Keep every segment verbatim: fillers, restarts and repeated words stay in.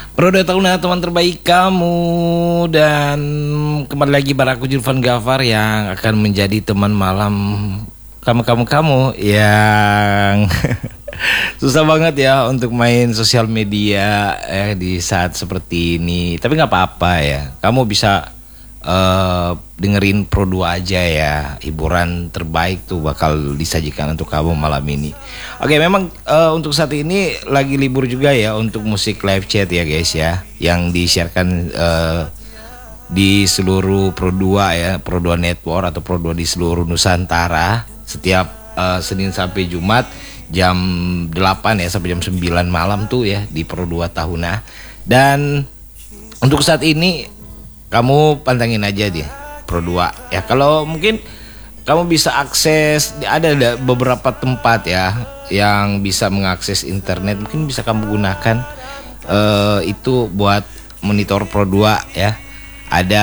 Periode tahun teman terbaik kamu. Dan kembali lagi baraku Julvan Gafar yang akan menjadi teman malam kamu-kamu-kamu yang susah banget ya untuk main sosial media eh, di saat seperti ini. Tapi gak apa-apa ya, kamu bisa uh, dengerin Pro dua aja ya. Hiburan terbaik tuh bakal disajikan untuk kamu malam ini. Oke, memang uh, untuk saat ini lagi libur juga ya untuk musik live chat ya guys ya, yang disiarkan uh, di seluruh Pro dua ya, Pro dua Network atau Pro dua di seluruh Nusantara setiap uh, Senin sampai Jumat jam delapan ya sampai jam sembilan malam tuh ya di Pro dua Tahuna. Dan untuk saat ini kamu pantengin aja deh Pro dua ya. Kalau mungkin kamu bisa akses, ada, ada beberapa tempat ya yang bisa mengakses internet, mungkin bisa kamu gunakan uh, itu buat monitor Pro dua ya. Ada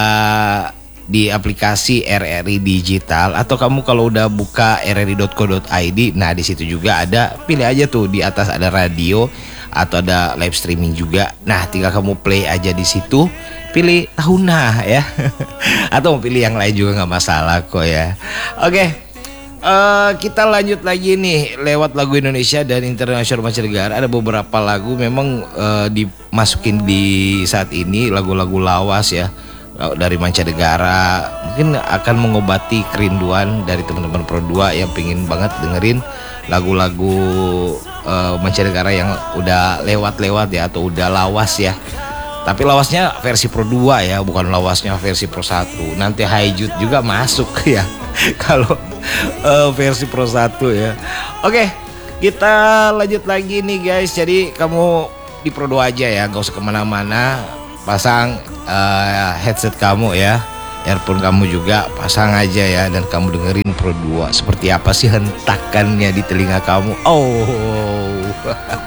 di aplikasi R R I Digital, atau kamu kalau udah buka r r i dot co dot i d, nah di situ juga ada, pilih aja tuh di atas ada radio atau ada live streaming juga. Nah tinggal kamu play aja di situ, pilih Tahuna ya atau mau pilih yang lain juga nggak masalah kok ya. Oke, uh, kita lanjut lagi nih lewat lagu Indonesia dan internasional mancanegara. Ada beberapa lagu memang uh, dimasukin di saat ini, lagu-lagu lawas ya dari mancanegara, mungkin akan mengobati kerinduan dari teman-teman Pro dua yang pengen banget dengerin lagu-lagu uh, mancanegara yang udah lewat-lewat ya atau udah lawas ya. Tapi lawasnya versi Pro dua ya, bukan lawasnya versi Pro satu. Nanti Haijut juga masuk ya kalau uh, versi Pro satu ya. Oke, kita lanjut lagi nih guys. Jadi kamu di Pro dua aja ya, gak usah kemana-mana. Pasang uh, headset kamu ya, earphone kamu juga pasang aja ya, dan kamu dengerin Pro dua. Seperti apa sih hentakannya di telinga kamu. Oh